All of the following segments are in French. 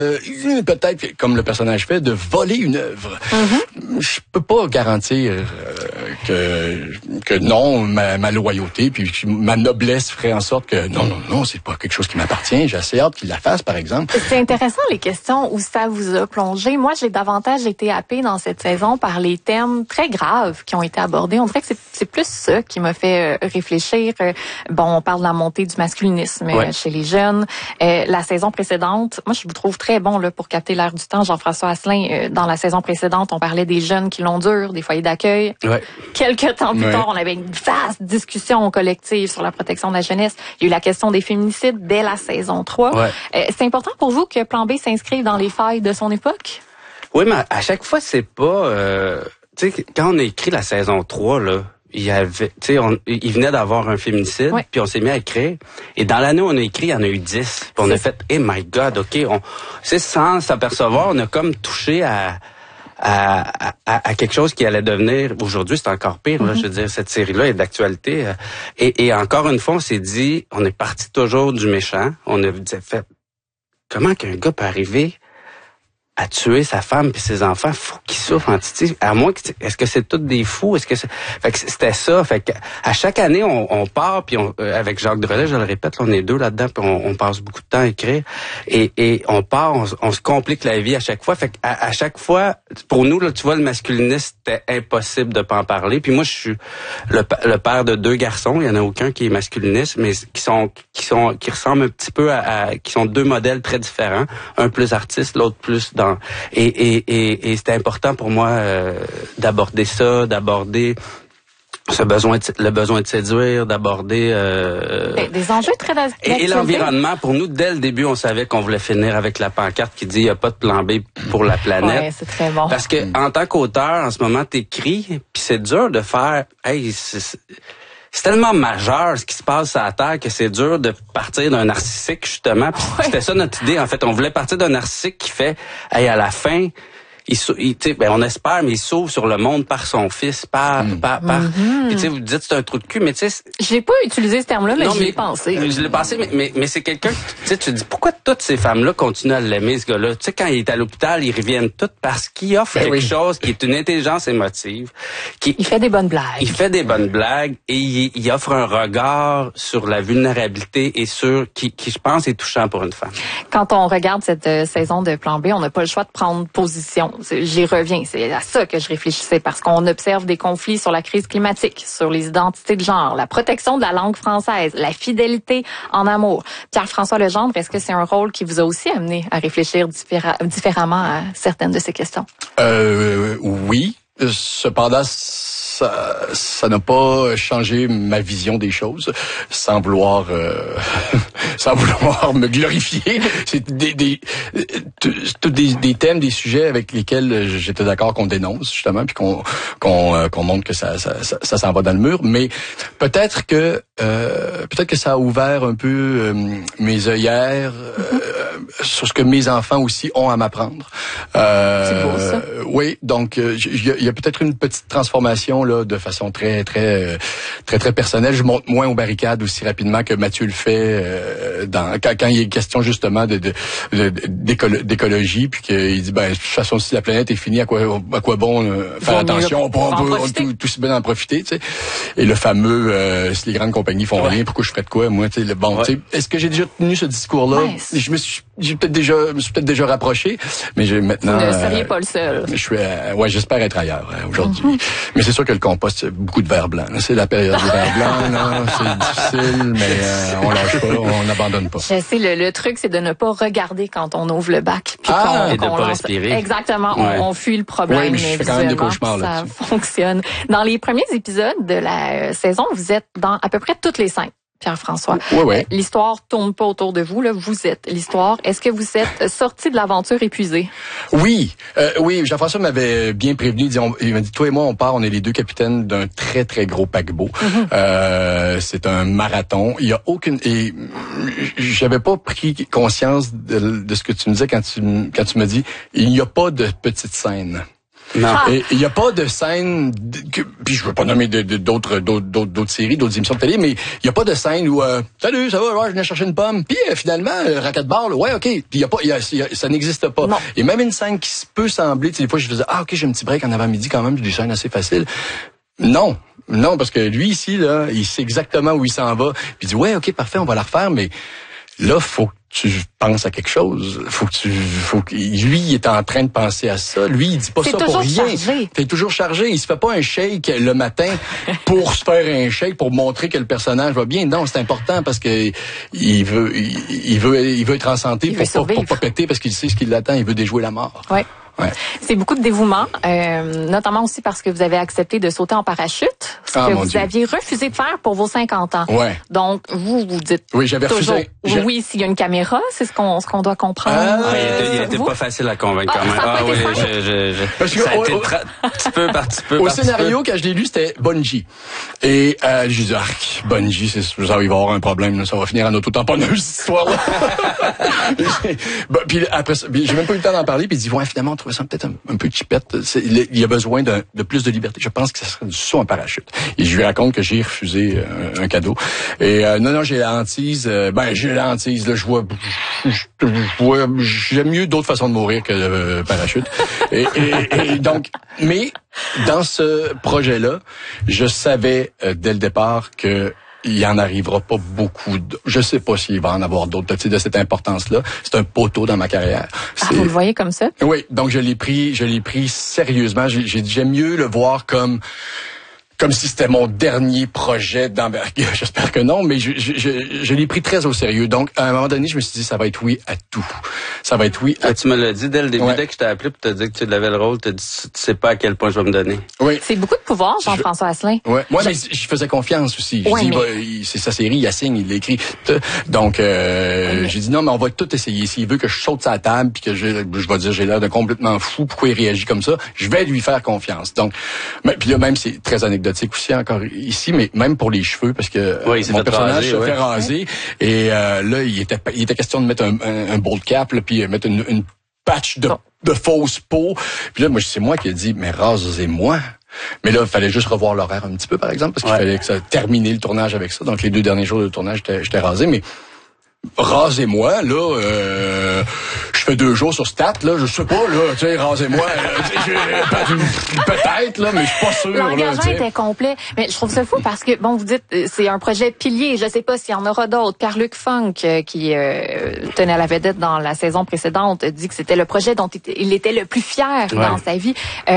peut-être, comme le personnage fait, de voler une œuvre. Je peux pas garantir que non, ma loyauté puis ma noblesse ferait en sorte que non, c'est pas quelque chose qui m'appartient. J'ai assez hâte qu'il la fasse, par exemple. C'est intéressant les questions où ça vous a plongé. Moi, j'ai davantage été happée dans cette saison par les thèmes très graves qui ont été abordés. On dirait que c'est plus ça qui m'a fait réfléchir. Bon, on parle de la montée du masculinisme chez les jeunes. La saison précédente, moi, je vous trouve très bon là pour capter l'air du temps. Jean-François Asselin, dans la saison précédente, on parlait des jeunes qui l'ont dur, des foyers d'accueil. Ouais. Quelques temps plus tard, on avait une vaste discussion collective sur la protection de la jeunesse. Il y a eu la question des féminicides dès la saison 3. Ouais. C'est important pour vous que Plan B s'inscrive dans les failles de son époque? Oui, mais à chaque fois, c'est pas... tu sais, quand on a écrit la saison 3, là, il y avait, tu sais, il venait d'avoir un féminicide, puis on s'est mis à écrire. Et dans l'année où on a écrit, il y en a eu 10. Puis on a fait, hey my God, OK, c'est sans s'apercevoir, on a comme touché à quelque chose qui allait devenir, aujourd'hui c'est encore pire, là, je veux dire, cette série-là est d'actualité. Et encore une fois, on s'est dit, on est parti toujours du méchant. On a fait, comment qu'un gars peut arriver à tuer sa femme puis ses enfants, faut qu'ils souffrent en titi. À moins que, est-ce que c'est tous des fous? Est-ce que c'est... Fait que c'était ça. Fait que à chaque année, on part puis avec Jacques Drolet, je le répète, là, on est deux là-dedans puis on passe beaucoup de temps à écrire et on part, on se complique la vie à chaque fois. Fait que à chaque fois, pour nous là, tu vois, le masculinisme, c'était impossible de pas en parler. Puis moi, je suis le père de 2 garçons. Il y en a aucun qui est masculiniste, mais qui ressemblent un petit peu qui sont 2 modèles très différents. Un plus artiste, l'autre plus dans... Et c'était important pour moi d'aborder ça, d'aborder le besoin de séduire, d'aborder des enjeux très et l'environnement. Pour nous, dès le début, on savait qu'on voulait finir avec la pancarte qui dit il n'y a pas de plan B pour la planète. Ouais, c'est très bon. Parce que en tant qu'auteur, en ce moment, t'écris, puis c'est dur de faire. Hey, c'est tellement majeur ce qui se passe à la Terre que c'est dur de partir d'un narcissique, justement. Puis c'était ça notre idée, en fait. On voulait partir d'un narcissique qui fait, hey, à la fin, on espère, mais il s'ouvre sur le monde par son fils, par. Puis tu sais, vous dites c'est un trou de cul, mais tu sais. J'ai pas utilisé ce terme-là, mais je l'ai pensé. Je l'ai pensé, mais c'est quelqu'un. Tu sais, tu dis pourquoi toutes ces femmes-là continuent à l'aimer, ce gars-là. Tu sais, quand il est à l'hôpital, ils reviennent toutes parce qu'il offre quelque chose qui est une intelligence émotive. Il fait des bonnes blagues. Il fait des bonnes blagues et il offre un regard sur la vulnérabilité et sur qui je pense est touchant pour une femme. Quand on regarde cette saison de Plan B, on n'a pas le choix de prendre position. J'y reviens, c'est à ça que je réfléchissais parce qu'on observe des conflits sur la crise climatique, sur les identités de genre, la protection de la langue française, la fidélité en amour. Pierre-François Legendre, est-ce que c'est un rôle qui vous a aussi amené à réfléchir différemment à certaines de ces questions? Oui. Cependant, ça n'a pas changé ma vision des choses, sans vouloir me glorifier. C'est des thèmes, des sujets avec lesquels j'étais d'accord qu'on dénonce justement, puis qu'on montre que ça s'en va dans le mur. Mais peut-être que ça a ouvert un peu mes œillères sur ce que mes enfants aussi ont à m'apprendre. C'est beau, ça. Oui, donc il y a peut-être une petite transformation là de façon très personnelle. Je monte moins aux barricades aussi rapidement que Mathieu le fait quand il est question justement d'écologie, puis qu'il dit de toute façon si la planète est finie, à quoi bon faire attention, on peut tout si bien en profiter, tu sais. Et le fameux si les grandes compagnies font rien, pourquoi je ferais de quoi moi, tu sais. Bon, tu sais, est-ce que j'ai déjà tenu ce discours-là? Je me suis peut-être déjà rapproché, mais maintenant. Vous ne seriez pas le seul. J'espère être ailleurs aujourd'hui. Mais c'est sûr que le compost, c'est beaucoup de verre blanc. C'est la période du verre blanc, là. C'est difficile, mais on lâche pas, on n'abandonne pas. Je sais, le truc, c'est de ne pas regarder quand on ouvre le bac. Puis et de ne pas respirer. Exactement, on fuit le problème. Oui, mais je fais quand même des cauchemars ça fonctionne. Dans les premiers épisodes de la saison, vous êtes dans à peu près toutes les scènes. Pierre-François. Oui. L'histoire tourne pas autour de vous, là. Vous êtes l'histoire. Est-ce que vous êtes sorti de l'aventure épuisé? Oui. Jean-François m'avait bien prévenu. Il m'a dit, toi et moi, on est les 2 capitaines d'un très, très gros paquebot. C'est un marathon. Il y a aucune, et j'avais pas pris conscience de ce que tu me disais quand tu m'as dit, il n'y a pas de petite scène. Non. Et il n'y a pas de scène, puis je veux pas nommer d'autres séries, d'autres émissions de télé, mais il n'y a pas de scène où salut, ça va, ouais, je venais chercher une pomme, puis finalement, racquetball, ouais, ok, puis ça n'existe pas. Non. Et même une scène qui peut sembler, des fois je faisais ok, j'ai un petit break en avant-midi quand même, j'ai des scènes assez faciles. Non, parce que lui ici là, il sait exactement où il s'en va, puis il dit ouais, ok, parfait, on va la refaire, mais là, faut que tu penses à quelque chose. Lui, il est en train de penser à ça. Lui, il dit pas ça pour rien. T'es toujours chargé. Il se fait pas un shake le matin pour se faire un shake, pour montrer que le personnage va bien. Non, c'est important parce que il veut être en santé pour pas péter parce qu'il sait ce qui l'attend. Il veut déjouer la mort. Ouais. Ouais. C'est beaucoup de dévouement, notamment aussi parce que vous avez accepté de sauter en parachute, ce que vous aviez refusé de faire pour vos 50 ans. Ouais. Donc, vous dites oui, j'avais refusé. Oui, s'il y a une caméra, c'est ce qu'on doit comprendre. Il était pas facile à convaincre quand même. Parce que petit peu par petit peu. Au scénario, quand je l'ai lu, c'était Bungie. Et j'ai dit, Bungie, ça, il va y avoir un problème, là, ça va finir en auto-tamponneuse, cette histoire-là. Puis après ça, j'ai même pas eu le temps d'en parler, puis il dit, ouais, finalement, on trouvait ça peut-être un peu cheapette. Il y a besoin de plus de liberté. Je pense que ça serait du saut en parachute. Et je lui raconte que j'ai refusé un cadeau. Et non, j'ai la hantise. J'ai la hantise. Là, je vois, j'aime mieux d'autres façons de mourir que le parachute. et donc, mais dans ce projet-là, je savais dès le départ que il y en arrivera pas beaucoup. Je sais pas s'il va en avoir d'autres de cette importance-là. C'est un poteau dans ma carrière. Vous le voyez comme ça? Oui, donc je l'ai pris sérieusement. J'aime mieux le voir comme si c'était mon dernier projet d'envergure. J'espère que non, mais je l'ai pris très au sérieux. Donc, à un moment donné, je me suis dit, ça va être oui à tout. Ça va être oui à tout. Tu me l'as dit dès le début, dès que je t'ai appelé pour te dire que tu l'avais le rôle, tu sais pas à quel point je vais me donner. Oui. C'est beaucoup de pouvoir, Jean-François Asselin. Ouais. Moi, mais je faisais confiance aussi. C'est sa série, il la signe, il l'écrit. Donc, j'ai dit non, mais on va tout essayer. S'il veut que je saute sa table puis que je vais dire j'ai l'air de complètement fou, pourquoi il réagit comme ça, je vais lui faire confiance. Donc, puis là, même, c'est très anecdotique aussi encore ici, mais même pour les cheveux, parce que mon personnage se fait raser. Et là, il était question de mettre un bald cap, là, puis mettre une patch de fausse peau. Puis là, c'est moi qui ai dit, mais rasez-moi. Mais là, il fallait juste revoir l'horaire un petit peu, par exemple, parce qu'il fallait que ça termine le tournage avec ça. Donc, les 2 derniers jours de tournage, j'étais rasé, mais rasez-moi, là, je fais 2 jours sur Stat, là, je sais pas, là, tu sais, rasez-moi, peut-être, là, mais je suis pas sûr. L'engagement était complet, mais je trouve ça fou parce que, bon, vous dites, c'est un projet pilier, je sais pas s'il y en aura d'autres. Pierre-Luc Funk, qui tenait à la vedette dans la saison précédente, dit que c'était le projet dont il était le plus fier dans sa vie.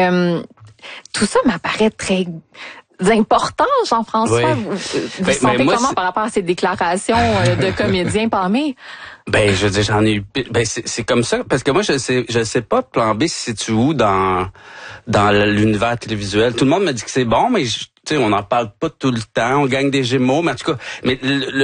Tout ça m'apparaît très important, Jean-François. Vous sentez comment par rapport à ces déclarations de comédiens pâmés? Je veux dire, j'en ai eu. C'est comme ça parce que moi je sais pas Plan B se situe où dans l'univers télévisuel. Tout le monde me dit que c'est bon, mais tu sais, on n'en parle pas tout le temps. On gagne des Gémeaux, mais en tout cas, mais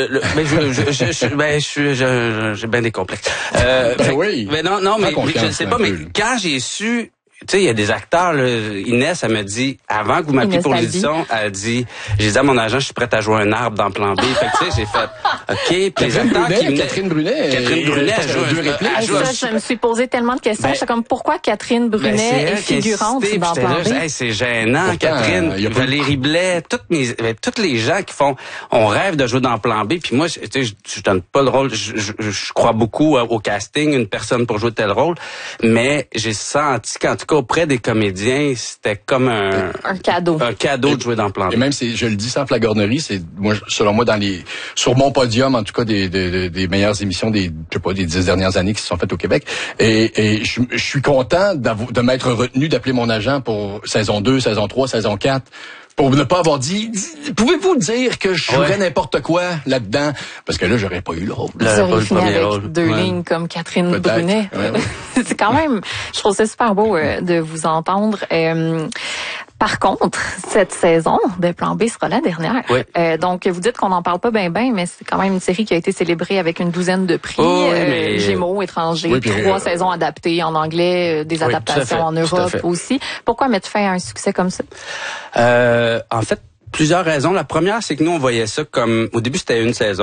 j'ai bien des complexes. Oui. Mais non, mais je ne sais pas. Mais quand j'ai su. Tu sais, il y a des acteurs, là, Inès, elle me dit, avant que vous m'appeliez pour l'édition, j'ai dit à mon agent, je suis prête à jouer un arbre dans Plan B. Fait que, tu sais, j'ai fait, OK, puis les acteurs Catherine Brunet, elle joue 2 répliques. Je me suis posé tellement de questions. J'étais comme, pourquoi Catherine Brunet est figurante dans Plan B? C'est gênant, Catherine. Valérie Blais, toutes les gens qui font, on rêve de jouer dans Plan B. Puis moi, tu sais, je donne pas le rôle. Je crois beaucoup au casting, une personne pour jouer tel rôle. Mais j'ai senti qu'en tout cas, auprès des comédiens, c'était comme un cadeau. Un cadeau de jouer dans Plan B. Et même, je le dis sans flagornerie, c'est selon moi sur mon podium, en tout cas des meilleures émissions des 10 dernières années qui se sont faites au Québec. Et je suis content de m'être retenu d'appeler mon agent pour saison 2, saison 3, saison 4. Pour ne pas avoir dit, pouvez-vous dire que je jouerais n'importe quoi là-dedans? Parce que là, j'aurais pas eu le rôle. Vous auriez fini avec 2 lignes comme Catherine Brunet. C'est quand même, je trouve ça super beau de vous entendre. Par contre, cette saison de Plan B sera la dernière. Oui. Donc, vous dites qu'on n'en parle pas bien, mais c'est quand même une série qui a été célébrée avec une 12aine de prix. Gémeaux, étrangers, 3 saisons adaptées en anglais, des adaptations en Europe aussi. Pourquoi mettre fin à un succès comme ça? En fait, plusieurs raisons. La première, c'est que nous, on voyait ça comme... Au début, c'était une saison.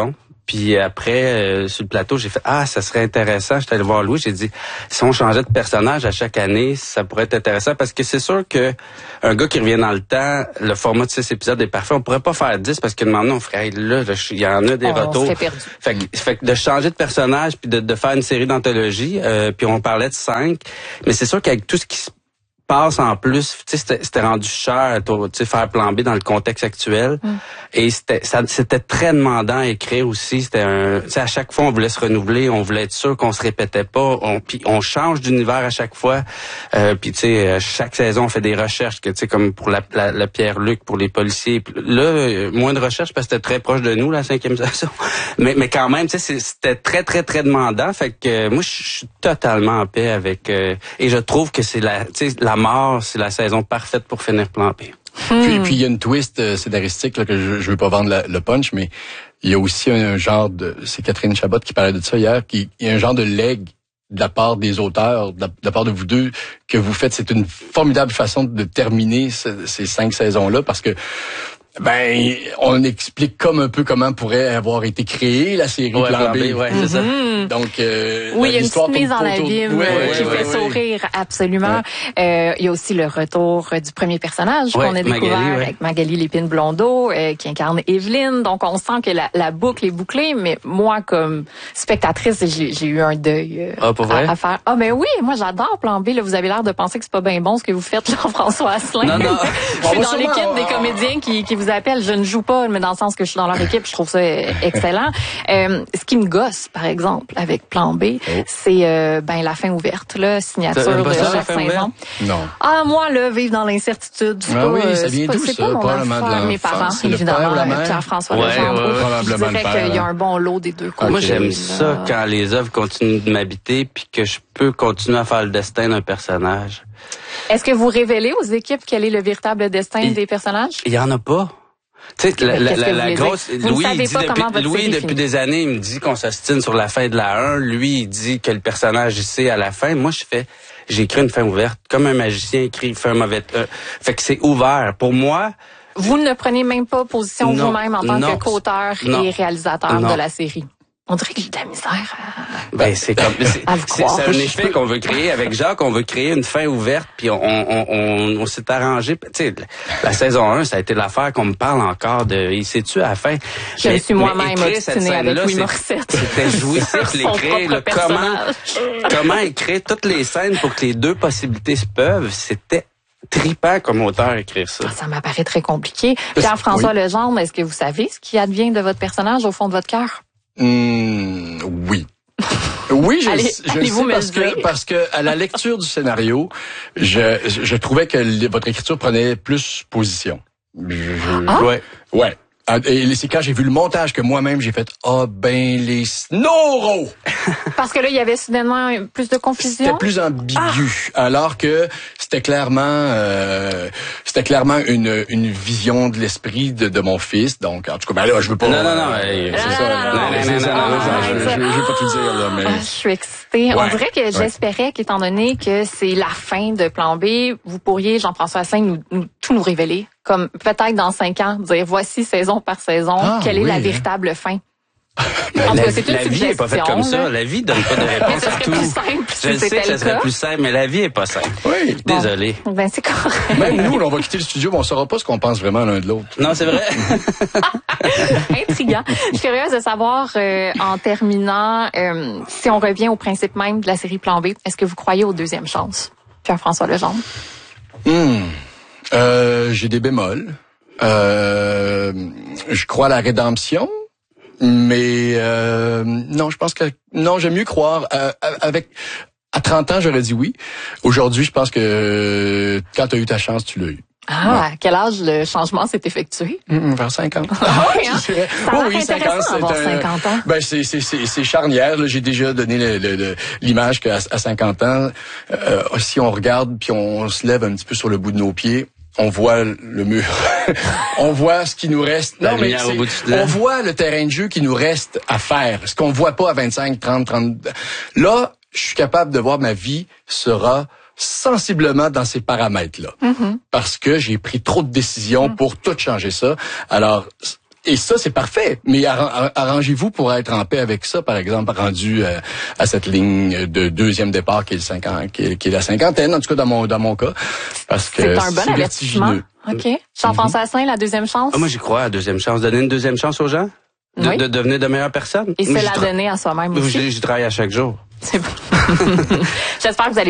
Puis après, sur le plateau, j'ai fait ça serait intéressant. J'étais allé voir Louis, j'ai dit si on changeait de personnage à chaque année, ça pourrait être intéressant parce que c'est sûr que un gars qui revient dans le temps, le format de 6 épisodes est parfait. On pourrait pas faire 10 parce que maintenant on ferait là, il y en a des retours. On serait perdu. Fait que de changer de personnage puis de faire une série d'anthologie, puis on parlait de 5, mais c'est sûr qu'avec tout ce qui se passe en plus, tu sais, c'était rendu cher, tu sais, faire Plan B dans le contexte actuel. Et c'était très demandant à écrire aussi. C'était tu sais, à chaque fois, on voulait se renouveler, on voulait être sûr qu'on se répétait pas. Puis on change d'univers à chaque fois. Puis tu sais, chaque saison, on fait des recherches, que tu sais, comme pour la Pierre-Luc, pour les policiers. Puis là, moins de recherches parce que c'était très proche de nous, la 5e saison. Mais quand même, tu sais, c'était très, très, très demandant. Fait que moi, je suis totalement en paix avec... et je trouve que c'est la mort, c'est la saison parfaite pour finir Plan B. Puis il y a une twist scénaristique là, que je veux pas vendre le punch, mais il y a aussi un genre de... C'est Catherine Chabot qui parlait de ça hier, il y a un genre de legs de la part des auteurs, de la part de vous deux, que vous faites. C'est une formidable façon de terminer ces 5 saisons-là, parce que on explique comme un peu comment pourrait avoir été créée la série Plan B. Ouais, c'est ça. Donc, oui, il y a une petite mise en abîme qui fait sourire, absolument. Il y a aussi le retour du premier personnage qu'on a découvert avec Magali Lépine-Blondeau, qui incarne Evelyne. Donc, on sent que la boucle est bouclée, mais moi, comme spectatrice, j'ai eu un deuil à faire. Ah, ben oui, moi, j'adore Plan B. Là, vous avez l'air de penser que c'est pas bien bon ce que vous faites, Jean-François Asselin. Non. Je suis dans l'équipe des comédiens qui vous appellent. Je ne joue pas, mais dans le sens que je suis dans leur équipe, je trouve ça excellent. Ce qui me gosse, par exemple, avec Plan B, c'est la fin ouverte, là, signature de Jacques Saint-Jean. Non. Ah, moi, là, vivre dans l'incertitude, c'est pas, oui, ça vient d'où, c'est pas mon affaire. Mes parents, évidemment, Pierre-François Legendre. Je dirais qu'il y a un bon lot des deux côtés. Moi, j'aime ça quand les œuvres continuent de m'habiter puis que je peux continuer à faire le destin d'un personnage. Est-ce que vous révélez aux équipes quel est le véritable destin des personnages? Il y en a pas. Tu sais, la grosse... Louis, depuis des années, il me dit qu'on s'ostine sur la fin de la 1. Lui, il dit que le personnage, il sait à la fin. Moi, j'ai écrit une fin ouverte. Comme un magicien écrit, fait un mauvais... fait que c'est ouvert. Pour moi... Vous ne prenez même pas position vous-même en tant que qu'auteur et réalisateur de la série. On dirait que j'ai de la misère c'est un effet qu'on veut créer avec Jacques. On veut créer une fin ouverte, puis on s'est arrangé. Tu sais, la saison 1, ça a été l'affaire qu'on me parle encore de. Il sait-tu à la fin. Je me suis moi-même obstinée avec Louis Morissette. C'était jouissif l'écrire. Comment écrire toutes les scènes pour que les deux possibilités se peuvent. C'était trippant comme auteur écrire ça. Ça m'apparaît très compliqué. Pierre-François Legendre, est-ce que vous savez ce qui advient de votre personnage au fond de votre cœur? Oui. Oui, je sais parce que à la lecture du scénario, je trouvais que votre écriture prenait plus position. Ouais. Et c'est quand j'ai vu le montage que moi-même j'ai fait les Snoro. Parce que là il y avait soudainement plus de confusion. C'était plus ambigu, alors que c'était clairement une vision de l'esprit de mon fils. Donc en tout cas là je veux pas. Non. Je veux pas tout dire là, mais. Je suis excitée. On dirait que j'espérais qu'étant donné que c'est la fin de Plan B, vous pourriez Jean-François Asselin tout nous révéler. Comme peut-être dans 5 ans, dire voici saison par saison, quelle est la véritable fin. La vie est pas faite comme ça. La vie donne pas de réponse à tout. Je sais que ça serait plus simple, mais la vie est pas simple. Oui. Désolé. Ben c'est correct. Même nous, on va quitter le studio, mais on saura pas ce qu'on pense vraiment l'un de l'autre. Non, c'est vrai. Intriguant. Je suis curieuse de savoir, en terminant, si on revient au principe même de la série Plan B, est-ce que vous croyez aux deuxièmes chances, Pierre-François Legendre? J'ai des bémols. Je crois à la rédemption, mais non, je pense que non, j'aime mieux croire à 30 ans, j'aurais dit oui. Aujourd'hui, je pense que quand tu as eu ta chance, tu l'as eu. À quel âge le changement s'est effectué? Vers 50. Oui, 50 ans. Ben, c'est charnière, là. J'ai déjà donné l'image qu'à 50 ans, si on regarde puis on se lève un petit peu sur le bout de nos pieds, on voit le mur. On voit ce qui nous reste. On voit le terrain de jeu qui nous reste à faire. Ce qu'on voit pas à 25, 30. Là, je suis capable de voir ma vie sera sensiblement dans ces paramètres-là. Parce que j'ai pris trop de décisions pour tout changer ça. Alors, Et ça, c'est parfait. Mais arrangez-vous pour être en paix avec ça, par exemple, rendu à cette ligne de deuxième départ qui est la cinquantaine, en tout cas dans mon cas. Parce que c'est un bon avertissement. OK. Jean-François Asselin, la deuxième chance? Moi, j'y crois, la deuxième chance. Donner une deuxième chance aux gens? De devenir de meilleures personnes? Et se la donner à soi-même aussi. J'y travaille à chaque jour. C'est bon. J'espère que vous allez